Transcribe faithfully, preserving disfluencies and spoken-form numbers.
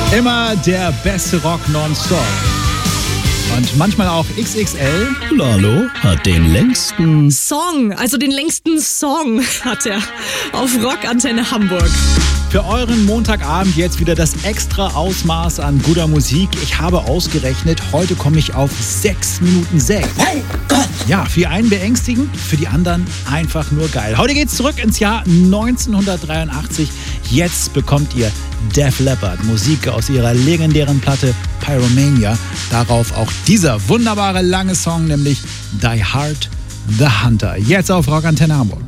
Immer der beste Rock nonstop. Und manchmal auch X X L. Lalo hat den längsten Song, also den längsten Song hat er auf Rockantenne Hamburg. Für euren Montagabend jetzt wieder das extra Ausmaß an guter Musik. Ich habe ausgerechnet, heute komme ich auf sechs Minuten sechs. Mein Gott! Ja, für die einen beängstigend, für die anderen einfach nur geil. Heute geht's zurück ins Jahr neunzehnhundertdreiundachtzig. Jetzt bekommt ihr Def Leppard, Musik aus ihrer legendären Platte Pyromania. Darauf auch dieser wunderbare lange Song, nämlich Die Hard, The Hunter. Jetzt auf Rockantenne Hamburg.